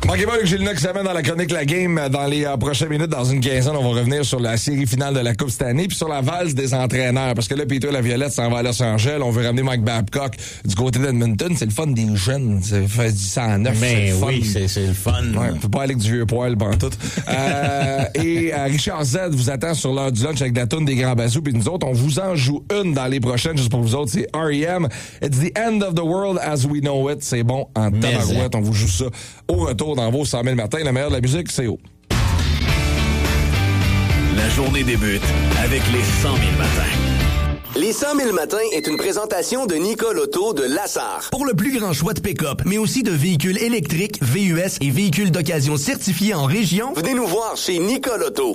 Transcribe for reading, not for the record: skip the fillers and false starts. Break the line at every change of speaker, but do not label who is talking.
Manquez pas avec Gilles qui s'amène dans la chronique La Game dans les prochaines minutes. Dans une quinzaine, on va revenir sur la série finale de la Coupe cette année puis sur la valse des entraîneurs. Parce que là, Peter Laviolette s'en va à Los Angeles. On veut ramener Mike Babcock du côté d'Edmonton. C'est le fun des jeunes. C'est fait du 109.
Mais
c'est
oui, c'est le fun.
Ouais, on peut pas aller avec du vieux poil, pantoute. Et Richard Z vous attend sur l'heure du lunch avec la toune des Grands Bazous. Puis nous autres, on vous en joue une dans les prochaines, juste pour vous autres. C'est R.E.M. It's the end of the world as we know it. C'est bon en tabarouette. On vous joue ça au retour dans vos 100 000 matins. Le meilleur de la musique, c'est haut.
La journée débute avec les 100 000 matins.
Les 100 000 matins est une présentation de Nicole Auto de Lassar. Pour le plus grand choix de pick-up, mais aussi de véhicules électriques, VUS et véhicules d'occasion certifiés en région, venez nous voir chez Nicole Auto.